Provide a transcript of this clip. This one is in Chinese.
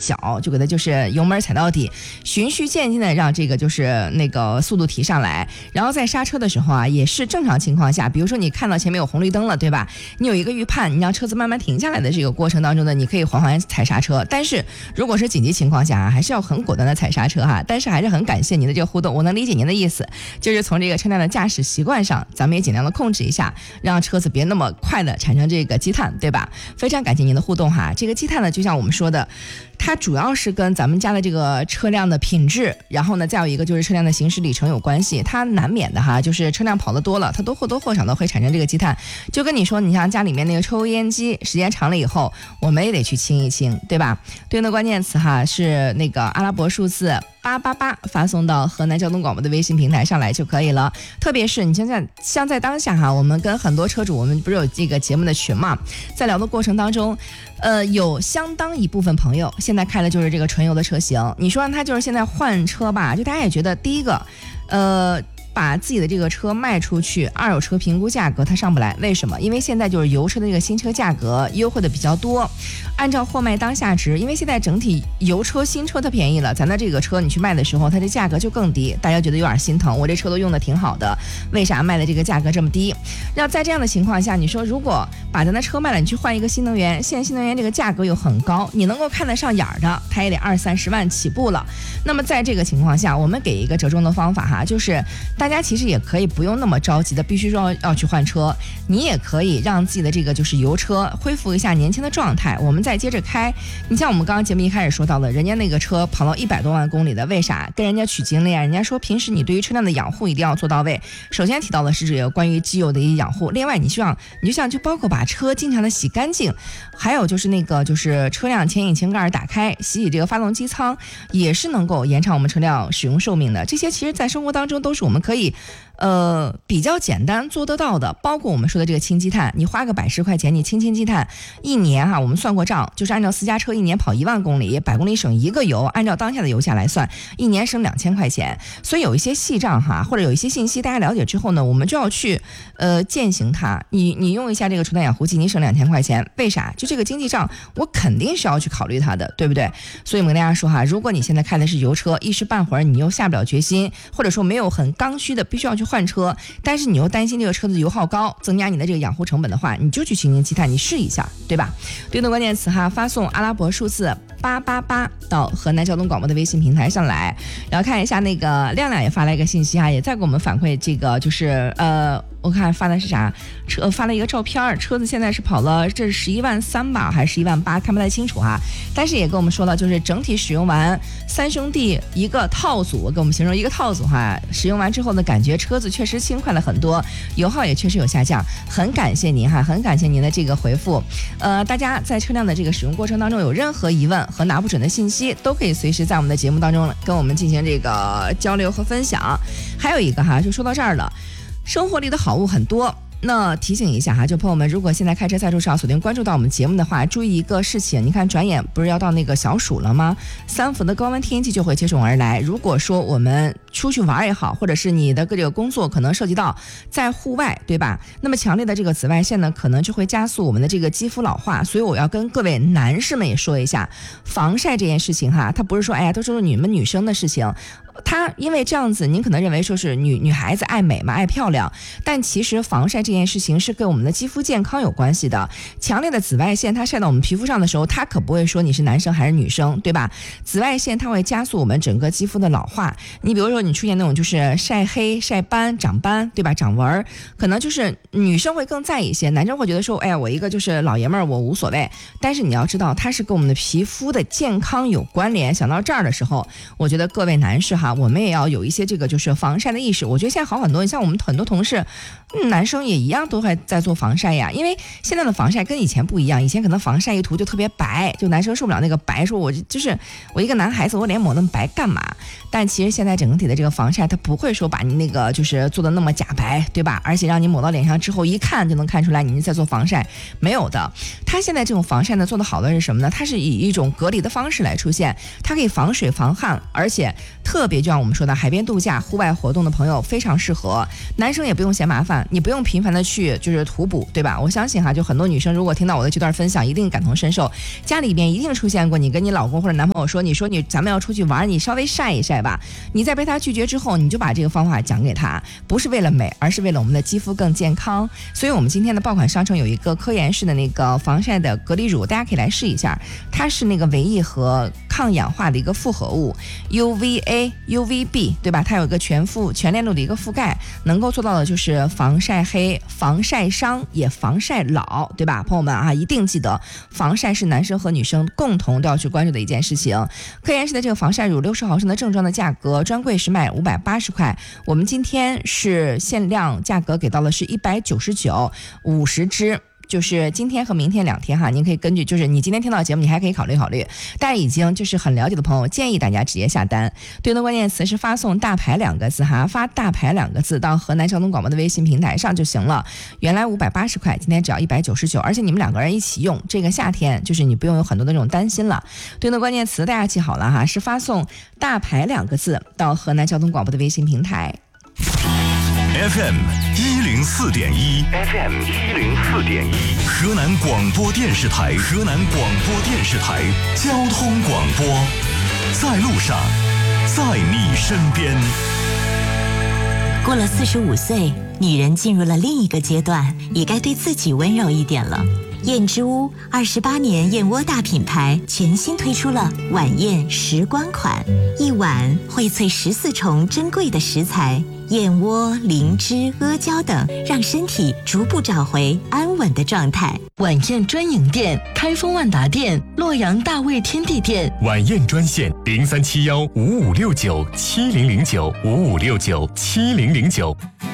脚，就给它就是油门踩到底，循序渐进的让这个就是那个速度提上来。然后在刹车的时候啊，也是正常情况下，比如说你看到前面有红绿灯了，对吧？你有一个预判，你让车子慢慢停下来的这个过程当中呢，你可以缓缓踩刹车。但是如果是紧急情况下还是要很果断的踩刹车哈。但是还是很感谢您的这个互动，我能理解您的意思，就是从这个车辆的驾驶习惯上，咱们也尽量的控制一下，让车子别那么快的产生这个积碳，对吧？非常感谢您的互动哈。这个积碳呢，就像我们说的，它主要是跟咱们家的这个车辆的品质，然后呢再有一个就是车辆的行驶里程有关系，它难免的哈，就是车辆跑得多了，它都或多或少的会产生这个积碳。就跟你说，你像家里面那个抽油烟机，时间长了以后，我们也得去清一清，对吧？对应的关键词哈是那个阿拉伯数字888，发送到河南交通广播的微信平台上来就可以了。特别是你像在当下哈，我们跟很多车主，我们不是有这个节目的群嘛，在聊的过程当中，有相当一部分朋友现在开的就是这个纯油的车型。你说让他就是现在换车吧，就大家也觉得第一个，把自己的这个车卖出去，二手车评估价格它上不来，为什么？因为现在就是油车的这个新车价格优惠的比较多，按照货卖当下值，因为现在整体油车新车它便宜了，咱的这个车你去卖的时候，它的价格就更低，大家觉得有点心疼，我这车都用的挺好的，为啥卖的这个价格这么低？那在这样的情况下，你说如果把咱的车卖了，你去换一个新能源，现在新能源这个价格又很高，你能够看得上眼的，它也得20-30万起步了。那么在这个情况下，我们给一个折中的方法哈，就是大家其实也可以不用那么着急的必须说要去换车，你也可以让自己的这个就是油车恢复一下年轻的状态，我们再接着开。你像我们刚刚节目一开始说到了，人家那个车跑到100多万公里的，为啥？跟人家取经了呀，人家说平时你对于车辆的养护一定要做到位。首先提到的是这个关于机油的一些养护，另外你就包括把车经常的洗干净，还有就是那个就是车辆前引擎盖打开，洗这个发动机舱，也是能够延长我们车辆使用寿命的。这些其实在生活当中都是我们可以比较简单做得到的，包括我们说的这个清积碳，你花个110块钱，你清积碳，一年哈，我们算过账，就是按照私家车一年跑1万公里，100公里省1个油，按照当下的油价来算，一年省2000块钱。所以有一些细账哈，或者有一些信息大家了解之后呢，我们就要去践行它。你用一下这个除碳养护剂，你省2000块钱，为啥？就这个经济账，我肯定是要去考虑它的，对不对？所以我们跟大家说哈，如果你现在开的是油车，一时半会儿你又下不了决心，或者说没有很刚需的必须要去换车，但是你又担心这个车子油耗高，增加你的这个养护成本的话，你就去清清积碳，你试一下，对吧？对应的关键词哈，发送阿拉伯数字888到河南交通广播的微信平台上来。然后看一下那个亮亮也发了一个信息哈，也在给我们反馈这个就是我看发的是啥发了一个照片，车子现在是跑了这是11.3万吧，还是11.8万，看不太清楚哈。但是也跟我们说了，就是整体使用完3兄弟一个套组，跟我们形容一个套组哈，使用完之后呢，感觉车子确实轻快了很多，油耗也确实有下降，很感谢您哈，很感谢您的这个回复。大家在车辆的这个使用过程当中有任何疑问和拿不准的信息，都可以随时在我们的节目当中跟我们进行这个交流和分享。还有一个哈，就说到这儿了，生活里的好物很多，那提醒一下哈，就朋友们，如果现在开车在路上锁定关注到我们节目的话，注意一个事情，你看转眼不是要到那个小暑了吗？3伏的高温天气就会接踵而来。如果说我们出去玩也好，或者是你的这个工作可能涉及到在户外，对吧？那么强烈的这个紫外线呢，可能就会加速我们的这个肌肤老化。所以我要跟各位男士们也说一下，防晒这件事情哈，它不是说哎呀都是你们女生的事情。它因为这样子，您可能认为说是女孩子爱美嘛，爱漂亮，但其实防晒这件事情是跟我们的肌肤健康有关系的。强烈的紫外线它晒到我们皮肤上的时候，它可不会说你是男生还是女生，对吧？紫外线它会加速我们整个肌肤的老化。你比如说你出现那种就是晒黑、晒斑、长斑，对吧？长纹，可能就是女生会更在意一些，男生会觉得说，哎呀，我一个就是老爷们儿，我无所谓。但是你要知道，它是跟我们的皮肤的健康有关联。想到这儿的时候，我觉得各位男士我们也要有一些这个就是防晒的意识。我觉得现在好很多，你像我们很多同事，男生也一样都还在做防晒呀。因为现在的防晒跟以前不一样，以前可能防晒一涂就特别白，就男生受不了那个白，说我一个男孩子，我脸抹那么白干嘛？但其实现在整体的这个防晒，它不会说把你那个就是做的那么假白，对吧？而且让你抹到脸上之后，一看就能看出来你在做防晒，没有的。它现在这种防晒呢，做的好的是什么呢？它是以一种隔离的方式来出现，它可以防水防汗，而且特别别就像我们说的海边度假、户外活动的朋友非常适合。男生也不用嫌麻烦，你不用频繁的去就是图补，对吧？我相信哈，就很多女生如果听到我的这段分享，一定感同身受。家里边一定出现过你跟你老公或者男朋友说，你说咱们要出去玩，你稍微晒一晒吧。你在被他拒绝之后，你就把这个方法讲给他，不是为了美，而是为了我们的肌肤更健康。所以我们今天的爆款商城有一个科颜氏的那个防晒的隔离乳，大家可以来试一下。它是那个维 E 和抗氧化的一个复合物 UVA、UVB， 对吧？它有一个全链路的一个覆盖，能够做到的就是防晒黑、防晒伤，也防晒老，对吧？朋友们啊，一定记得，防晒是男生和女生共同都要去关注的一件事情。科颜氏的这个防晒乳60毫升的正装的价格，专柜是卖580块，我们今天是限量价格给到的是199，50支。就是今天和明天2天哈，您可以根据就是你今天听到节目，你还可以考虑考虑。但已经就是很了解的朋友，建议大家直接下单。对应的关键词是发送大牌2个字哈，发大牌2个字到河南交通广播的微信平台上就行了。原来580块，今天只要199，而且你们2个人一起用，这个夏天就是你不用有很多的这种担心了。对应的关键词大家记好了哈，是发送大牌2个字到河南交通广播的微信平台。 FM 104.1 FM 104.1河南广播电视台交通广播，在路上，在你身边。 过了45岁，女人进入了另一个阶段，也该对自己温柔一点了。燕之屋28年燕窝大品牌全新推出了晚宴时光款，一碗荟萃14重珍贵的食材，燕窝、灵芝、阿胶等，让身体逐步找回安稳的状态。 晚宴专营店：开封万达店、洛阳大卫天地店。 晚宴专线：03715569700955697009。